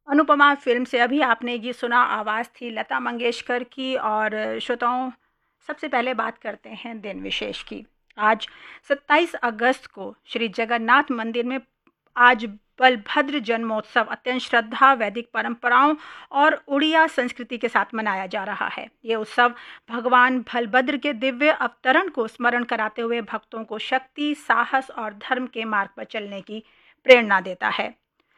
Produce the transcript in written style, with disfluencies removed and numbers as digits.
Anupama film से अभी आपने ये सुना, आवाज़ थी लता मंगेशकर की। और श्रोताओं, सबसे पहले बात करते हैं दिन विशेष की। आज 27 अगस्त को श्री जगन्नाथ मंदिर में आज बलभद्र जन्मोत्सव अत्यंत श्रद्धा, वैदिक परंपराओं और उड़िया संस्कृति के साथ मनाया जा रहा है। ये उत्सव भगवान बलभद्र के दिव्य अवतरण को स्मरण कराते हुए भक्तों को शक्ति, साहस और धर्म के मार्ग पर चलने की प्रेरणा देता है।